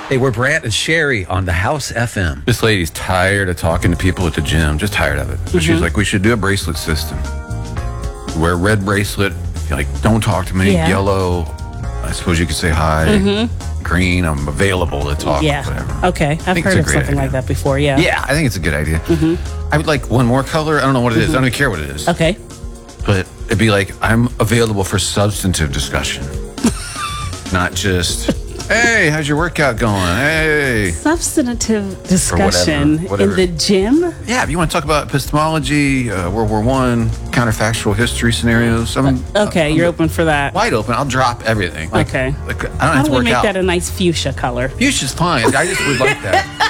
Hey, we're Brant and Sherry on the House FM. This lady's tired of talking to people at the gym, just tired of it. So she's like, we should do a bracelet system. Wear a red bracelet, like, don't talk to me. Yeah. Yellow, I suppose you could say hi. Green, I'm available to talk, whatever. Okay. I've think heard it's of a great something like idea. that before. Yeah. Yeah, I think it's a good idea. I would like one more color. I don't know what it is. I don't even care what it is. Okay. But it'd be like, I'm available for substantive discussion. Not just, hey, how's your workout going? Hey. Substantive discussion whatever. in the gym. Yeah, if you want to talk about epistemology, World War I, counterfactual history scenarios, I'm Okay, you're open for that. wide open. I'll drop everything. Okay. Like, I don't How have do to we work make out. that a nice fuchsia color? Fuchsia's fine. I just would like that.